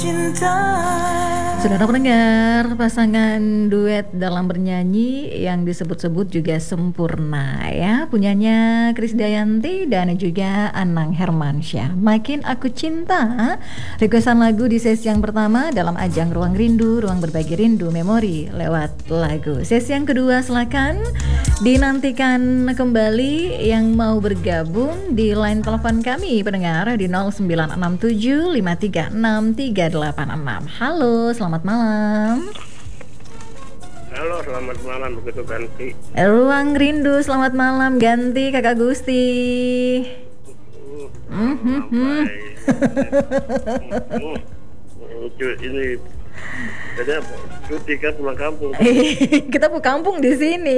Saudara pendengar, pasangan duet dalam bernyanyi yang disebut-sebut juga sempurna ya. Punyanya Krisdayanti dan juga Anang Hermansyah. Makin Aku Cinta, requestan lagu di sesi yang pertama dalam ajang Ruang Rindu, Ruang Berbagi Rindu Memori lewat lagu. Sesi yang kedua silakan dinantikan kembali yang mau bergabung di line telepon kami pendengar di 0967536386. Halo, selamat malam. Halo, selamat malam. Begitu Ganti. Ruang Rindu, selamat malam Ganti Kakak Gusti. Ini jadi cuti kan pulang kampung. Kita pulang kampung di sini.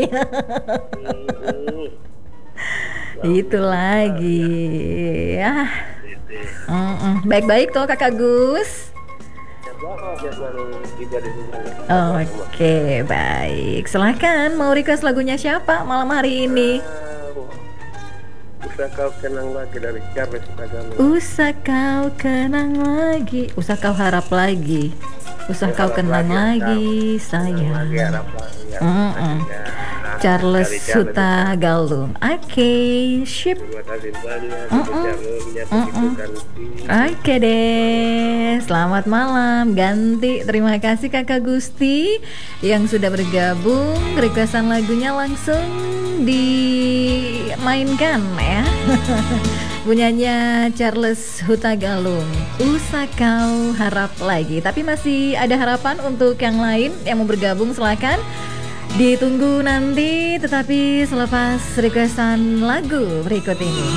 Itu lagi ya. Baik-baik toh Kakak Gus. Oke, baik. Silakan, mau request lagunya siapa malam hari ini? Usah kau kenang lagi dari Charles Hutagalung. Usah kau kenang lagi, usah kau harap lagi, usah kau kenang lagi, sayang. Charles Hutagalung. Oke, ship. Oke deh. Selamat malam Ganti. Terima kasih Kakak Gusti yang sudah bergabung. Requestan lagunya langsung dimainkan ya. Punyanya Charles Hutagalung. Usah kau harap lagi. Tapi masih ada harapan untuk yang lain yang mau bergabung, silakan. Ditunggu nanti, tetapi selepas requestan lagu berikut ini.